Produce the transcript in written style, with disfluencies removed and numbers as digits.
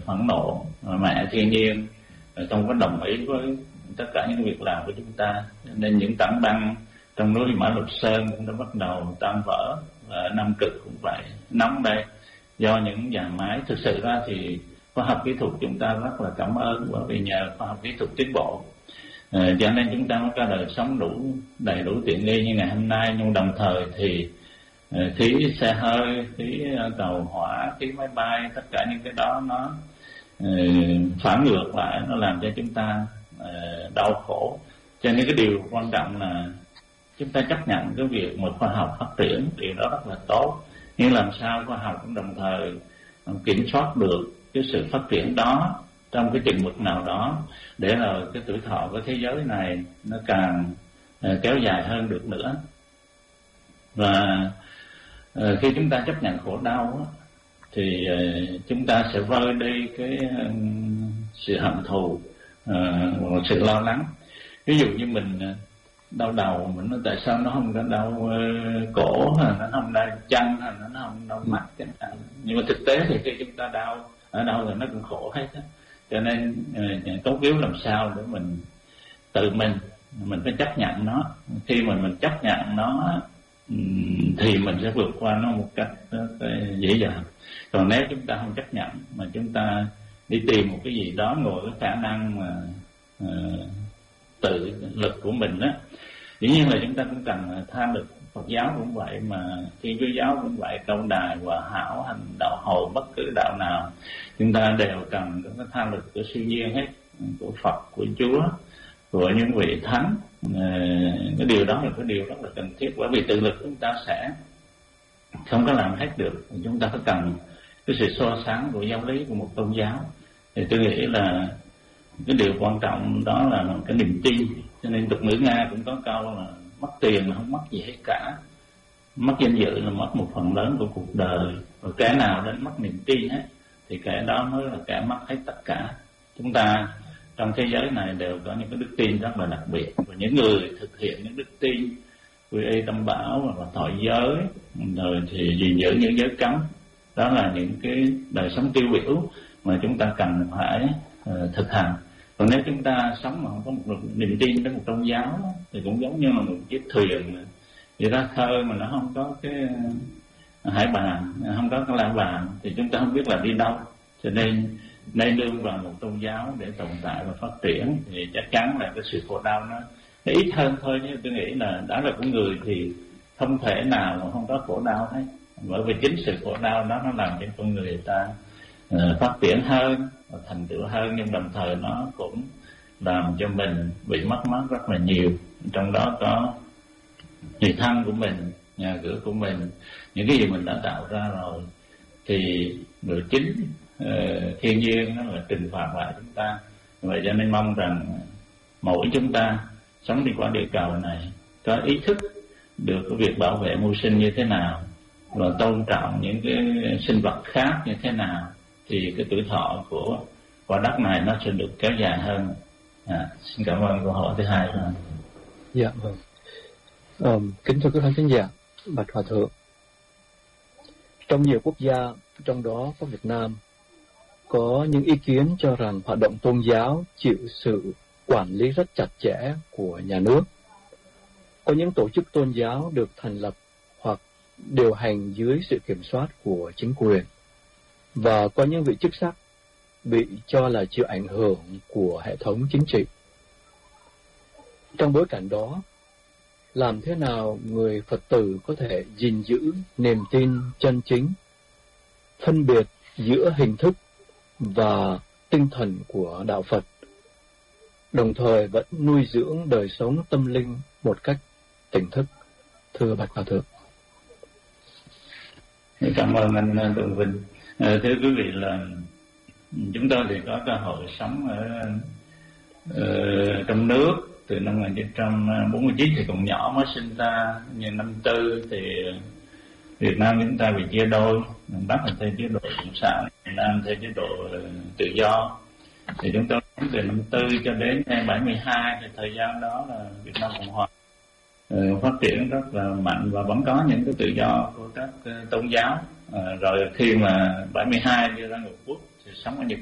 phẫn nộ, mẹ thiên nhiên không có đồng ý với tất cả những việc làm của chúng ta, nên những tảng băng trong núi Mã Lục Sơn cũng đã bắt đầu tan vỡ. Và Nam Cực cũng vậy, nóng đây do những nhà máy. Thực sự ra thì khoa học kỹ thuật chúng ta rất là cảm ơn, bởi vì nhờ khoa học kỹ thuật tiến bộ cho nên chúng ta mới có đời sống đầy đủ tiện nghi như ngày hôm nay. Nhưng đồng thời thì khí xe hơi, khí tàu hỏa, khí máy bay, tất cả những cái đó nó phản ngược lại, nó làm cho chúng ta đau khổ. Cho nên cái điều quan trọng là chúng ta chấp nhận cái việc một khoa học phát triển, điều đó rất là tốt. Nhưng làm sao khoa học cũng đồng thời kiểm soát được cái sự phát triển đó trong cái chừng mực nào đó, để là cái tuổi thọ của thế giới này nó càng kéo dài hơn được nữa. Và khi chúng ta chấp nhận khổ đau thì chúng ta sẽ vơi đi cái sự hận thù, sự lo lắng. Ví dụ như mình đau đầu, mình nói tại sao nó không có đau cổ, hay nó không đau chân, hay nó không đau mắt chẳng hạn. Nhưng mà thực tế thì khi chúng ta đau ở đâu thì nó cũng khổ hết á. Cho nên cấu cứu làm sao để mình tự mình phải chấp nhận nó. Khi mà mình chấp nhận nó thì mình sẽ vượt qua nó một cách dễ dàng. Còn nếu chúng ta không chấp nhận mà chúng ta đi tìm một cái gì đó ngồi với khả năng mà tự lực của mình á, dĩ nhiên là chúng ta cũng cần tha lực. Phật giáo cũng vậy, mà Thiên Chúa giáo cũng vậy, Câu Đài, Hòa Hảo, Hành Đạo, Hồi, bất cứ đạo nào chúng ta đều cần cái tha lực của siêu nhiên hết, của Phật, của Chúa, của những vị thánh. Cái điều đó là cái điều rất là cần thiết, bởi vì tự lực chúng ta sẽ không có làm hết được. Chúng ta phải cần cái sự so sánh của giáo lý của một tôn giáo. Thì tôi nghĩ là cái điều quan trọng đó là cái niềm tin. Cho nên tục ngữ Nga cũng có câu là mất tiền là không mất gì hết cả, mất danh dự là mất một phần lớn của cuộc đời. Và kẻ nào đến mất niềm tin hết thì kẻ đó mới là kẻ mất hết tất cả. Chúng ta trong thế giới này đều có những cái đức tin rất là đặc biệt, và những người thực hiện những đức tin quy y tam bảo và thọ giới, rồi thì gìn giữ những giới cấm, đó là những cái đời sống tiêu biểu mà chúng ta cần phải thực hành. Còn nếu chúng ta sống mà không có một niềm tin đến một tôn giáo thì cũng giống như là một chiếc thuyền vậy ra khơi mà nó không có cái hải bàn, không có cái la bàn, thì chúng ta không biết là đi đâu. Cho nên nương vào một tôn giáo để tồn tại và phát triển thì chắc chắn là cái sự khổ đau nó ít hơn thôi. Nhưng tôi nghĩ là đã là con người thì không thể nào mà không có khổ đau hết, bởi vì chính sự khổ đau đó nó làm cho con người ta phát triển hơn và thành tựu hơn. Nhưng đồng thời nó cũng làm cho mình bị mất mát rất là nhiều, trong đó có người thân của mình, nhà cửa của mình, những cái gì mình đã tạo ra rồi. Thì người chính thiên nhiên nó là trừng phạt lại chúng ta. Vậy cho nên mong rằng mỗi chúng ta sống đi qua địa cầu này có ý thức được cái việc bảo vệ mưu sinh như thế nào, và tôn trọng những cái sinh vật khác như thế nào, thì cái tuổi thọ của quả đất này nó sẽ được kéo dài hơn. Xin cảm ơn câu hỏi thứ hai. Dạ vâng. Kính thưa quý khán thính giả, bạch hòa thượng, trong nhiều quốc gia, trong đó có Việt Nam, có những ý kiến cho rằng hoạt động tôn giáo chịu sự quản lý rất chặt chẽ của nhà nước. Có những tổ chức tôn giáo được thành lập hoặc điều hành dưới sự kiểm soát của chính quyền, và có những vị chức sắc bị cho là chịu ảnh hưởng của hệ thống chính trị. Trong bối cảnh đó, làm thế nào người Phật tử có thể gìn giữ niềm tin chân chính, phân biệt giữa hình thức và tinh thần của đạo Phật, đồng thời vẫn nuôi dưỡng đời sống tâm linh một cách tỉnh thức? Thưa bạch hòa thượng. Cảm ơn anh Tường Vinh. Thưa quý vị, là chúng tôi thì có cơ hội sống ở trong nước từ năm 1949, thì còn nhỏ mới sinh ra. Như năm 4 thì Việt Nam chúng ta bị chia đôi, miền Bắc là theo chế độ cộng sản, miền Nam theo chế độ tự do. Thì chúng tôi từ năm 4 cho đến 72 thì thời gian đó là Việt Nam Cộng Hòa phát triển rất là mạnh, và vẫn có những cái tự do của các tôn giáo. Rồi khi mà 72 đưa ra Ngũ Quốc thì sống ở Nhật